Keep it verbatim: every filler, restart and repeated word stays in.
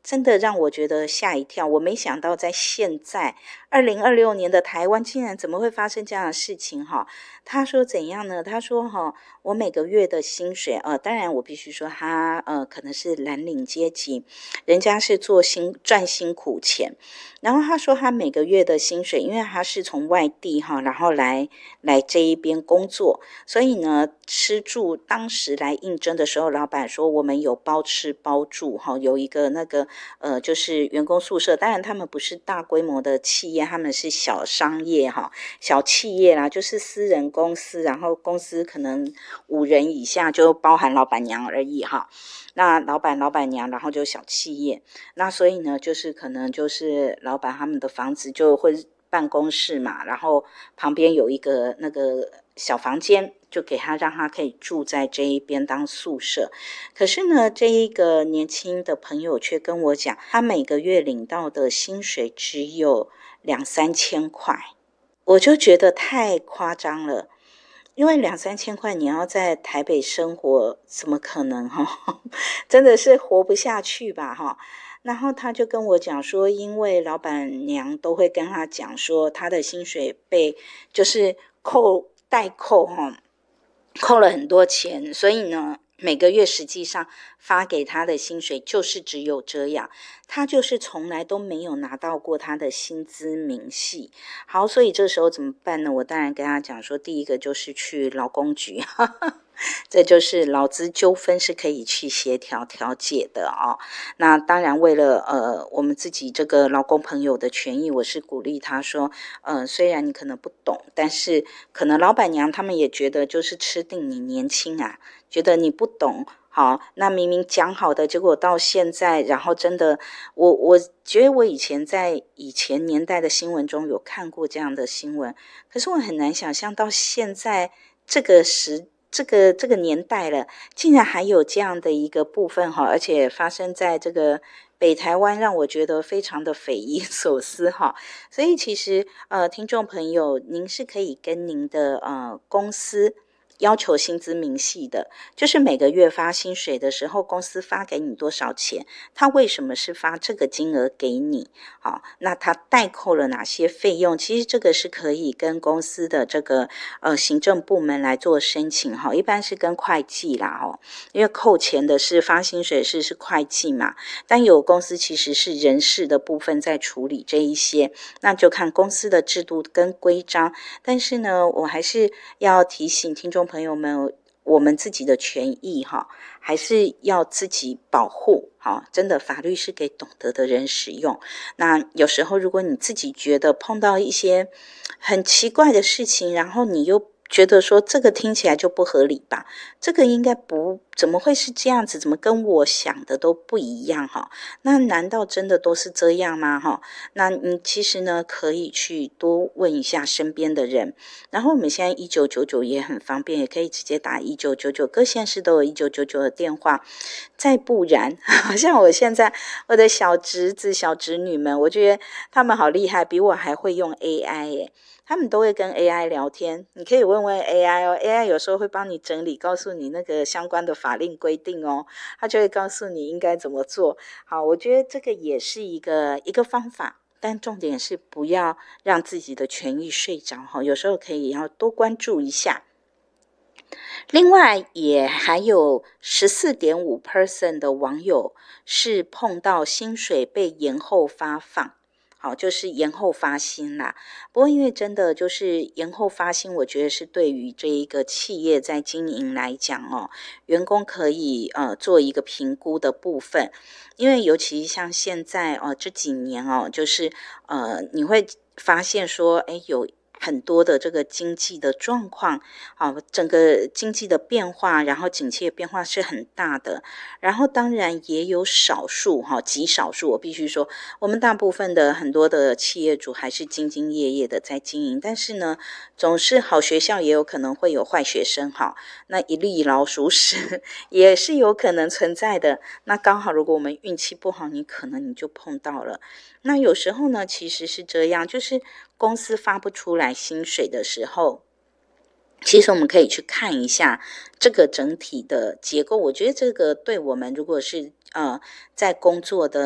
真的让我觉得吓一跳。我没想到在现在二零二六年的台湾竟然怎么会发生这样的事情哈。他说怎样呢？他说哈，我每个月的薪水呃，当然我必须说他呃可能是蓝领阶级，人家是做辛赚辛苦钱。然后他说他每个月的薪水，因为他是从外地哈，然后来来这一边工作，所以呢吃住当时来应征的时候，老板说我们有包吃包住哈，有一个那个呃就是员工宿舍，当然他们不是大规模的企业，他们是小商业哈，小企业啦，就是私人公司，然后公司可能五人以下，就包含老板娘而已哈。那老板老板娘，然后就小企业，那所以呢就是可能就是老板他们的房子就会办公室嘛，然后旁边有一个那个小房间，就给他让他可以住在这一边当宿舍。可是呢这一个年轻的朋友却跟我讲，他每个月领到的薪水只有两三千块，我就觉得太夸张了。因为两三千块你要在台北生活怎么可能哈？真的是活不下去吧哈。然后他就跟我讲说，因为老板娘都会跟他讲说他的薪水被就是扣代扣哈，扣了很多钱，所以呢每个月实际上发给他的薪水就是只有这样，他就是从来都没有拿到过他的薪资明细。好，所以这时候怎么办呢？我当然跟他讲说，第一个就是去劳工局，哈哈，这就是劳资纠纷是可以去协调调解的哦。那当然为了呃我们自己这个劳工朋友的权益，我是鼓励他说呃虽然你可能不懂，但是可能老板娘他们也觉得就是吃定你年轻啊，觉得你不懂。好，那明明讲好的，结果到现在，然后真的，我我觉得我以前在以前年代的新闻中有看过这样的新闻，可是我很难想象到现在这个时这个这个年代了，竟然还有这样的一个部分哈，而且发生在这个北台湾，让我觉得非常的匪夷所思哈。所以其实呃，听众朋友，您是可以跟您的呃公司要求薪资明细的，就是每个月发薪水的时候，公司发给你多少钱，他为什么是发这个金额给你？好，那他代扣了哪些费用？其实这个是可以跟公司的这个呃行政部门来做申请哈，一般是跟会计啦哦，因为扣钱的是发薪水是是会计嘛，但有公司其实是人事的部分在处理这一些，那就看公司的制度跟规章。但是呢，我还是要提醒听众朋友们，我们自己的权益哈，还是要自己保护好。真的，法律是给懂得的人使用。那有时候，如果你自己觉得碰到一些很奇怪的事情，然后你又觉得说这个听起来就不合理吧，这个应该不怎么会是这样子，怎么跟我想的都不一样哈？那难道真的都是这样吗哈？那你其实呢可以去多问一下身边的人，然后我们现在一九九九也很方便，也可以直接打一九九九，各县市都有一九九九的电话。再不然好像我现在我的小侄子小侄女们，我觉得他们好厉害，比我还会用 A I 耶，他们都会跟 A I 聊天，你可以问问 A I 哦 ，A I 有时候会帮你整理，告诉你那个相关的法令规定哦，他就会告诉你应该怎么做。好，我觉得这个也是一个一个方法，但重点是不要让自己的权益睡着哈，有时候可以要多关注一下。另外也还有 百分之十四点五 的网友是碰到薪水被延后发放，好，就是延后发薪啦。不过因为真的就是延后发薪，我觉得是对于这一个企业在经营来讲哦，员工可以呃做一个评估的部分。因为尤其像现在哦、呃、这几年哦，就是呃你会发现说，哎，有很多的这个经济的状况，好，整个经济的变化，然后景气的变化是很大的。然后当然也有少数哈，极少数，我必须说，我们大部分的很多的企业主还是兢兢业业的在经营。但是呢，总是好学校也有可能会有坏学生哈，那一粒老鼠屎也是有可能存在的。那刚好如果我们运气不好，你可能你就碰到了。那有时候呢，其实是这样，就是公司发不出来薪水的时候，其实我们可以去看一下这个整体的结构。我觉得这个对我们如果是呃在工作的